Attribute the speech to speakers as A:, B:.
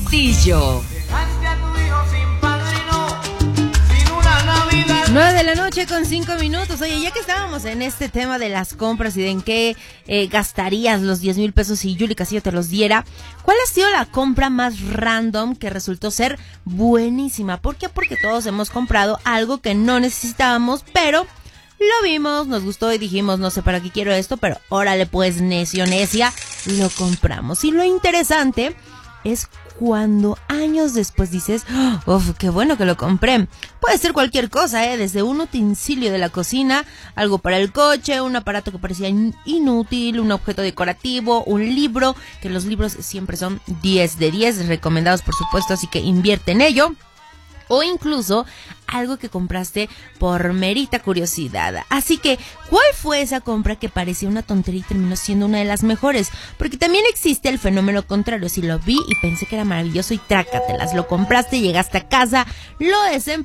A: sencillo. 9:05 p.m. Oye, ya que estábamos en este tema de las compras y de en qué gastarías los 10,000 pesos si Yuli Castillo te los diera, ¿cuál ha sido la compra más random que resultó ser buenísima? ¿Por qué? Porque todos hemos comprado algo que no necesitábamos, pero lo vimos, nos gustó y dijimos, no sé para qué quiero esto, pero órale pues, necio, necia, lo compramos. Y lo interesante es cuando años después dices, ¡uf, qué bueno que lo compré! Puede ser cualquier cosa, desde un utensilio de la cocina, algo para el coche, un aparato que parecía inútil, un objeto decorativo, un libro, que los libros siempre son 10 de 10, recomendados por supuesto, así que invierte en ello. O incluso algo que compraste por merita curiosidad. Así que, ¿cuál fue esa compra que parecía una tontería y terminó siendo una de las mejores? Porque también existe el fenómeno contrario. Si lo vi y pensé que era maravilloso y trácatelas, lo compraste, llegaste a casa, lo